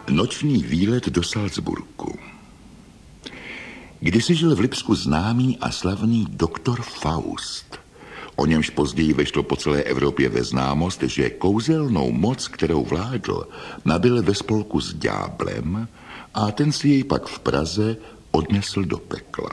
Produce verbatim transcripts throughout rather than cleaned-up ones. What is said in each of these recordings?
Noční výlet do Salzburgu. Kdysi žil v Lipsku známý a slavný doktor Faust. O němž později vešlo po celé Evropě ve známost, že kouzelnou moc, kterou vládl, nabyl ve spolku s ďáblem a ten si jej pak v Praze odnesl do pekla.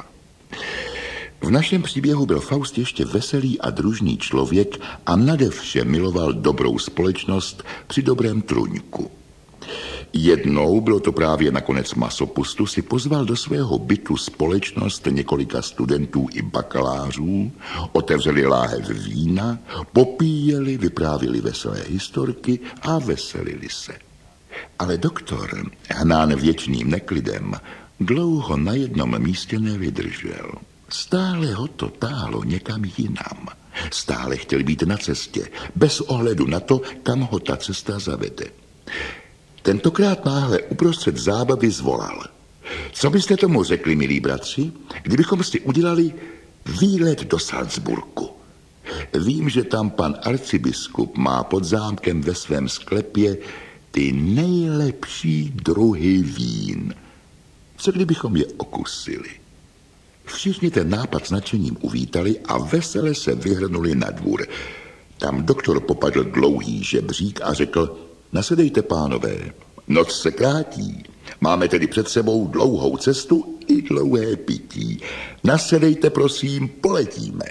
V našem příběhu byl Faust ještě veselý a družný člověk a nade vše miloval dobrou společnost při dobrém truňku. Jednou, bylo to právě na konec masopustu, si pozval do svého bytu společnost několika studentů i bakalářů, otevřeli láhev vína, popíjeli, vyprávěli veselé historky a veselili se. Ale doktor, hnán věčným neklidem, dlouho na jednom místě nevydržel. Stále ho to táhlo někam jinam. Stále chtěl být na cestě, bez ohledu na to, kam ho ta cesta zavede. Tentokrát náhle uprostřed zábavy zvolal. Co byste tomu řekli, milí bratři, kdybychom si udělali výlet do Salzburgu? Vím, že tam pan arcibiskup má pod zámkem ve svém sklepě ty nejlepší druhy vín. Co kdybychom je okusili? Všichni ten nápad s nadšením uvítali a vesele se vyhrnuli na dvůr. Tam doktor popadl dlouhý žebřík a řekl: nasedejte, pánové, noc se krátí. Máme tedy před sebou dlouhou cestu i dlouhé pití. Nasedejte, prosím, poletíme.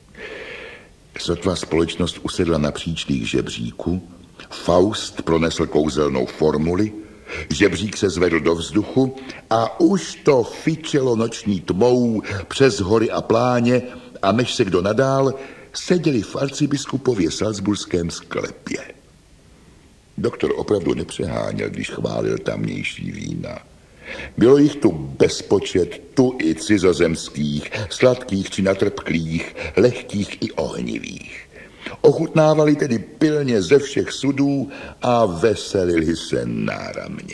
Sotva společnost usedla na příčných žebříku, Faust pronesl kouzelnou formuli, žebřík se zvedl do vzduchu a už to fičelo noční tmou přes hory a pláně a než se kdo nadál, seděli v arcibiskupově salzburském sklepě. Doktor opravdu nepřeháněl, když chválil tamnější vína. Bylo jich tu bezpočet, tu i cizozemských, sladkých či natrpklých, lehkých i ohnivých. Ochutnávali tedy pilně ze všech sudů a veselili se náramně.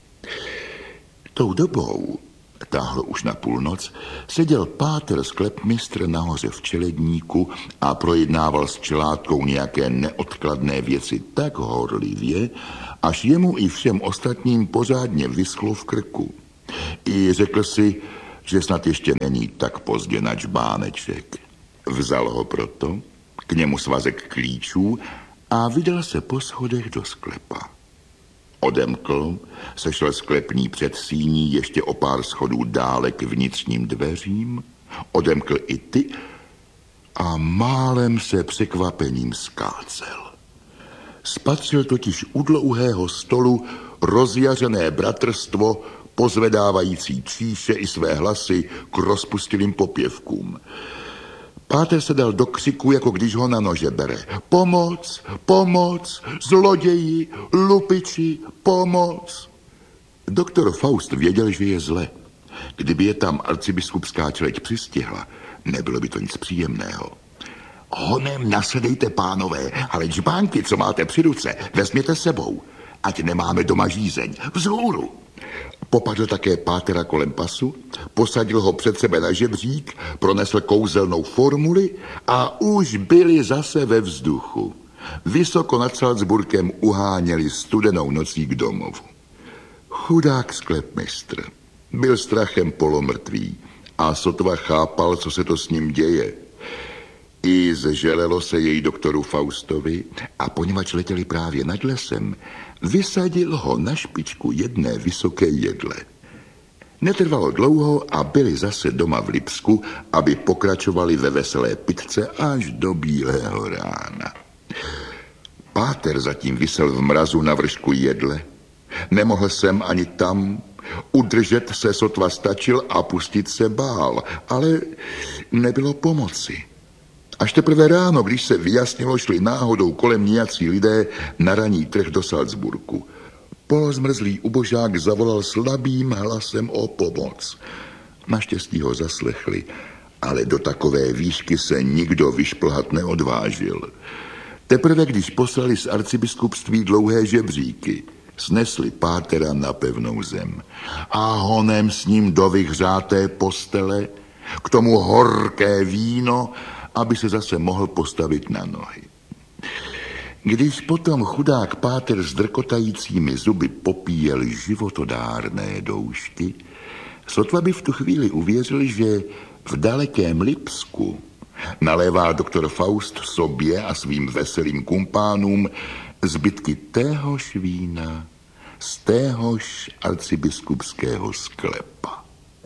Tou dobou, táhlo už na půlnoc, seděl páter sklepmistr nahoře v čeledníku a projednával s čelátkou nějaké neodkladné věci tak horlivě, až jemu i všem ostatním pořádně vyschlo v krku. I řekl si, že snad ještě není tak pozdě na čbáneček. Vzal ho proto, k němu svazek klíčů a vydal se po schodech do sklepa. Odemkl, sešel sklepní předsíní ještě o pár schodů dále k vnitřním dveřím, odemkl i ty a málem se překvapením skácel. Spatřil totiž u dlouhého stolu rozjařené bratrstvo, pozvedávající číše i své hlasy k rozpustilým popěvkům. Páter se dal do křiku, jako když ho na nože bere. Pomoc, pomoc, zloději, lupiči, pomoc. Doktor Faust věděl, že je zle. Kdyby je tam arcibiskupská čeleť přistihla, nebylo by to nic příjemného. Honem nasedejte, pánové, ale džbánky, co máte při ruce, vezměte sebou, ať nemáme doma žízeň. Vzhůru. Popadl také pátera kolem pasu, posadil ho před sebe na žebřík, pronesl kouzelnou formuli a už byli zase ve vzduchu. Vysoko nad Salzburgem uháněli studenou nocí k domovu. Chudák sklepmistr byl strachem polomrtvý a sotva chápal, co se to s ním děje. I zželelo se jej doktoru Faustovi a poněvadž letěli právě nad lesem, vysadil ho na špičku jedné vysoké jedle. Netrvalo dlouho a byli zase doma v Lipsku, aby pokračovali ve veselé pitce až do bílého rána. Páter zatím visel v mrazu na vršku jedle. Nemohl jsem ani tam, udržet se sotva stačil a pustit se bál, ale nebylo pomoci. Až teprve ráno, když se vyjasnilo, šli náhodou kolem nějací lidé na ranní trh do Salzburgu. Polozmrzlý ubožák zavolal slabým hlasem o pomoc. Naštěstí ho zaslechli, ale do takové výšky se nikdo vyšplhat neodvážil. Teprve když poslali z arcibiskupství dlouhé žebříky, snesli pátera na pevnou zem a honem s ním do vyhřáté postele, k tomu horké víno, aby se zase mohl postavit na nohy. Když potom chudák páter s drkotajícími zuby popíjel životodárné doušky, sotva by v tu chvíli uvěřil, že v dalekém Lipsku nalévá doktor Faust sobě a svým veselým kumpánům zbytky téhož vína z téhož arcibiskupského sklepa.